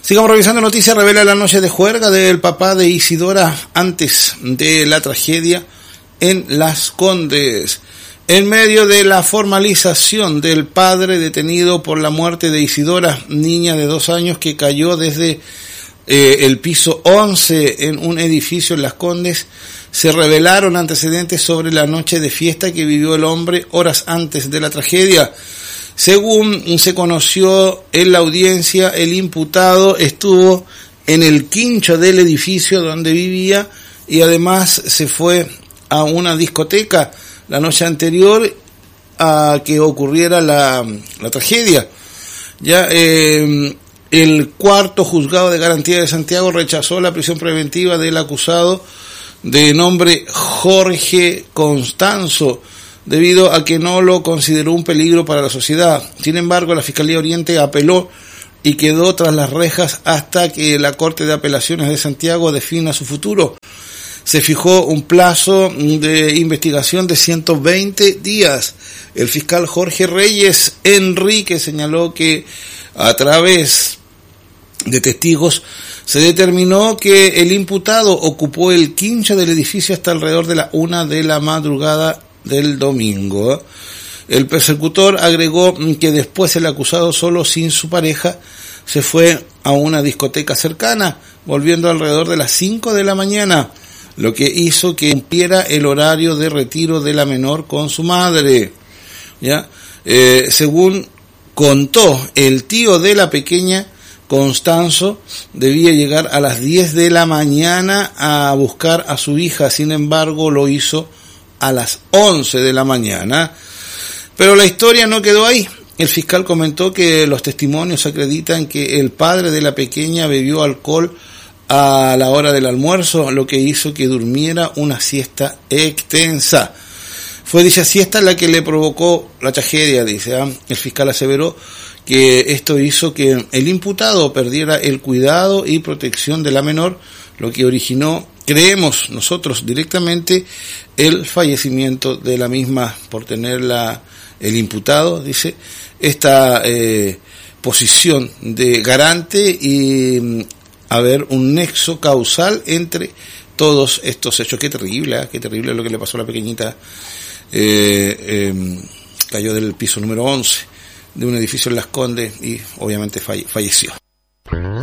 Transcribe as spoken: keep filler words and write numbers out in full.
Sigamos revisando noticias. Revela la noche de juerga del papá de Isidora antes de la tragedia en Las Condes. En medio de la formalización del padre detenido por la muerte de Isidora, niña de dos años que cayó desde eh, el piso once en un edificio en Las Condes, se revelaron antecedentes sobre la noche de fiesta que vivió el hombre horas antes de la tragedia. Según se conoció en la audiencia, el imputado estuvo en el quincho del edificio donde vivía y además se fue a una discoteca la noche anterior a que ocurriera la, la tragedia. Ya eh, el cuarto juzgado de garantía de Santiago rechazó la prisión preventiva del acusado de nombre Jorge Constanzo, debido a que no lo consideró un peligro para la sociedad. Sin embargo, la Fiscalía Oriente apeló y quedó tras las rejas hasta que la Corte de Apelaciones de Santiago defina su futuro. Se fijó un plazo de investigación de ciento veinte días. El fiscal Jorge Reyes Enrique señaló que a través de testigos se determinó que el imputado ocupó el quincho del edificio hasta alrededor de la una de la madrugada del domingo. El persecutor agregó que después el acusado, solo sin su pareja, se fue a una discoteca cercana, volviendo alrededor de las cinco de la mañana, lo que hizo que cumpliera el horario de retiro de la menor con su madre. ¿Ya? Eh, según contó el tío de la pequeña, Constanzo, debía llegar a las diez de la mañana a buscar a su hija. Sin embargo, lo hizo a las once de la mañana. Pero la historia no quedó ahí. El fiscal comentó que los testimonios acreditan que el padre de la pequeña bebió alcohol a la hora del almuerzo, lo que hizo que durmiera una siesta extensa. Fue dicha siesta la que le provocó la tragedia, dice. ¿eh? El fiscal aseveró que esto hizo que el imputado perdiera el cuidado y protección de la menor, lo que originó, creemos nosotros directamente, el fallecimiento de la misma por tener la, el imputado, dice, esta eh, posición de garante y haber un nexo causal entre todos estos hechos. Qué terrible, ¿eh? Qué terrible lo que le pasó a la pequeñita. Eh, eh, cayó del piso número once de un edificio en Las Condes y obviamente falle- falleció.